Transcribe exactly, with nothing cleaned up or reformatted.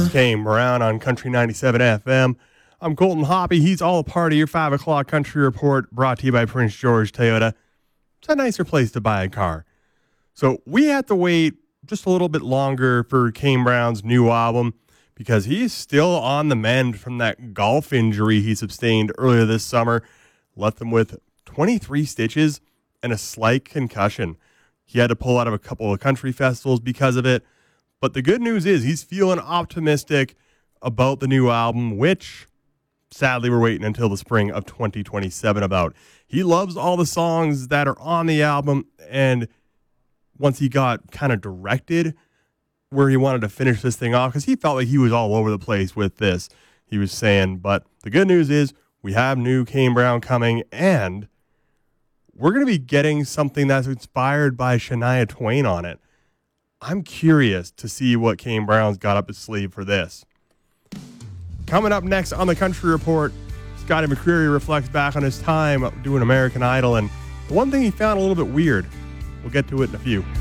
Kane Brown on Country ninety-seven F M. I'm Colton Hoppy. He's all a part of your five o'clock Country Report, brought to you by Prince George Toyota. It's a nicer place to buy a car. So we had to wait just a little bit longer for Kane Brown's new album because he's still on the mend from that golf injury he sustained earlier this summer. Left him with twenty-three stitches and a slight concussion. He had to pull out of a couple of country festivals because of it. But the good news is he's feeling optimistic about the new album, which sadly we're waiting until the spring of twenty twenty-seven about. He loves all the songs that are on the album, and once he got kind of directed where he wanted to finish this thing off, because he felt like he was all over the place with this, he was saying. But the good news is we have new Kane Brown coming, and we're going to be getting something that's inspired by Shania Twain on it. I'm curious to see what Kane Brown's got up his sleeve for this. Coming up next on the Country Report, Scotty McCreery reflects back on his time doing American Idol, and the one thing he found a little bit weird. We'll get to it in a few.